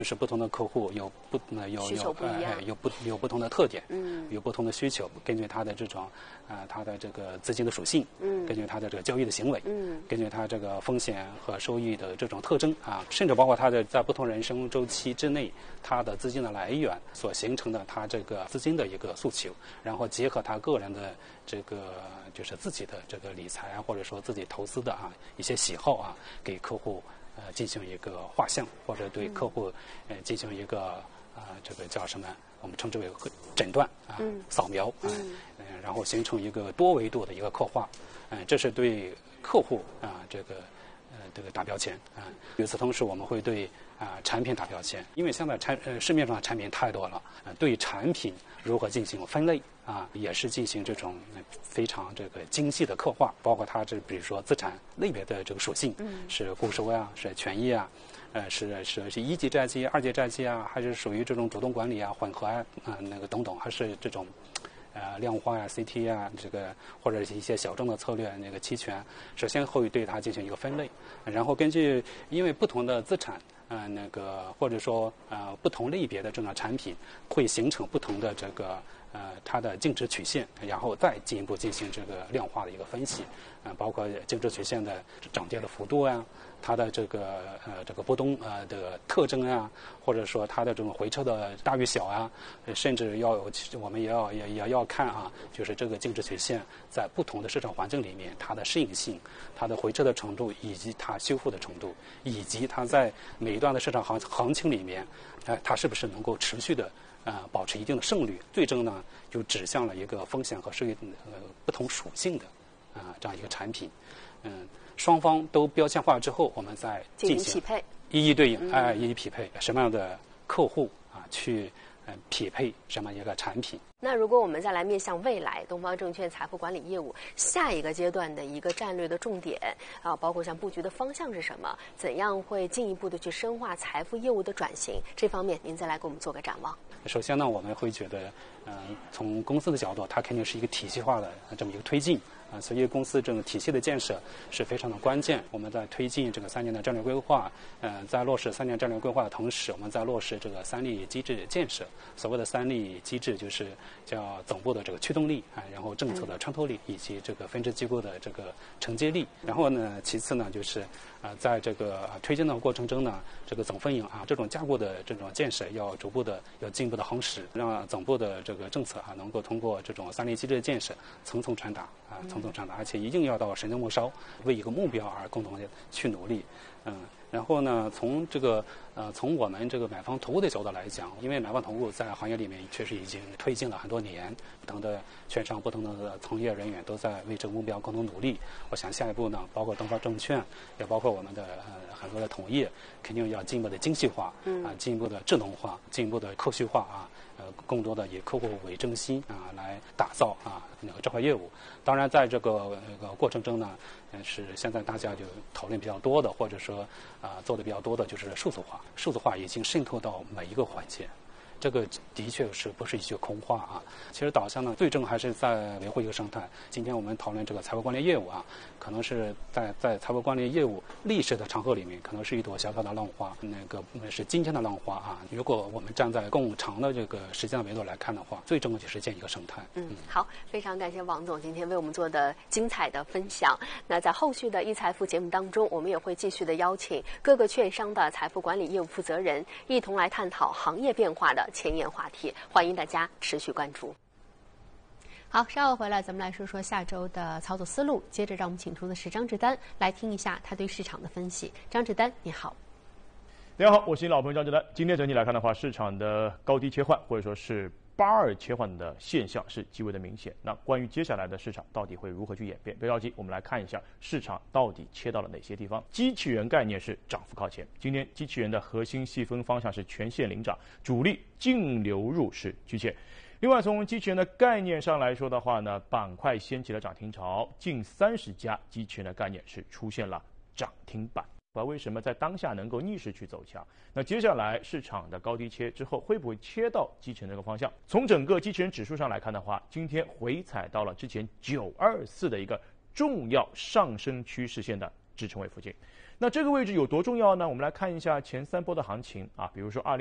就是不同的客户有不同的特点，有不同的需求，根据他的这种他的这个资金的属性，根据他的这个交易的行为，根据他这个风险和收益的这种特征啊，甚至包括他的在不同人生周期之内，他的资金的来源所形成的他这个资金的一个诉求，然后结合他个人的这个就是自己的这个理财啊，或者说自己投资的一些喜好啊，给客户进行一个画像，或者对客户进行一个这个叫什么？我们称之为诊断扫描然后形成一个多维度的一个刻画，这是对客户这个打标签与此同时，我们会对产品打标签，因为现在市面上的产品太多了，对产品如何进行分类也是进行这种非常这个精细的刻画，包括它比如说资产类别的这个属性，是固收是权益是一级债基、二级债基还是属于这种主动管理混合那个等等，还是这种量化CT 这个或者是一些小众的策略那个期权，首先会对它进行一个分类，然后根据因为不同的资产那个或者说不同类别的这种产品会形成不同的这个它的净值曲线，然后再进一步进行这个量化的一个分析，包括净值曲线的涨跌的幅度它的这个波动的特征或者说它的这种回撤的大与小甚至我们也要看就是这个净值曲线在不同的市场环境里面它的适应性、它的回撤的程度以及它修复的程度，以及它在每一段的市场行情里面，它是不是能够持续的保持一定的胜率，最终呢就指向了一个风险和收益不同属性的这样一个产品，双方都标签化之后，我们再进行匹配， 一一对应，一一匹配什么样的客户去匹配什么一个产品。 那如果我们再来面向未来，东方证券财富管理业务下一个阶段的一个战略的重点包括像布局的方向是什么？怎样会进一步的去深化财富业务的转型？这方面您再来给我们做个展望。 首先呢，我们会觉得，从公司的角度，它肯定是一个体系化的这么一个推进所以公司这种体系的建设是非常的关键。我们在推进这个3年的战略规划，在落实3年战略规划的同时，我们在落实这个3力机制建设。所谓的3力机制，就是叫总部的这个驱动力然后政策的穿透力，以及这个分支机构的这个承接力。然后呢，其次呢，就是在这个推进的过程中呢，这个总分营这种架构的这种建设要逐步的要进一步的夯实，让总部的这个政策能够通过这种3力机制的建设层层传达而且一定要到神州末梢，为一个目标而共同的去努力。然后呢，从我们这个买方投顾的角度来讲，因为买方投顾在行业里面确实已经推进了很多年，不同的券商、不同的从业人员都在为这个目标共同努力。我想下一步呢，包括东方证券，也包括我们的很多的同业，肯定要进一步的精细化，进一步的智能化，进一步的科学化更多的以客户为中心来打造那个这块业务。当然，在这个过程中呢，是现在大家就讨论比较多的，或者说做的比较多的就是数字化。数字化已经渗透到每一个环节。这个的确是不是一句空话其实导向呢，最终还是在维护一个生态。今天我们讨论这个财富管理业务可能是在财富管理业务历史的长河里面，可能是一朵小小的浪花，那个是今天的浪花如果我们站在更长的这个时间的维度来看的话，最终就是建一个生态。 好，非常感谢王总今天为我们做的精彩的分享。那在后续的一财富节目当中，我们也会继续的邀请各个券商的财富管理业务负责人，一同来探讨行业变化的前沿话题，欢迎大家持续关注。好，稍后回来咱们来说说下周的操作思路。接着让我们请出的是张志丹来听一下他对市场的分析。张志丹，你好。 大家好，我是你老朋友张志丹。今天整体来看的话，市场的高低切换或者说是82切换的现象是极为的明显。那关于接下来的市场到底会如何去演变？别着急，我们来看一下市场到底切到了哪些地方。机器人概念是涨幅靠前，今天机器人的核心细分方向是全线领涨，主力净流入是居前。另外，从机器人的概念上来说的话呢，板块掀起了涨停潮，近30家机器人的概念是出现了涨停板。为什么在当下能够逆势去走强？那接下来市场的高低切之后，会不会切到机器人这个方向？从整个机器人指数上来看的话，今天回踩到了之前924的一个重要上升趋势线的支撑位附近。 那这个位置有多重要呢？我们来看一下前3波的行情啊，比如说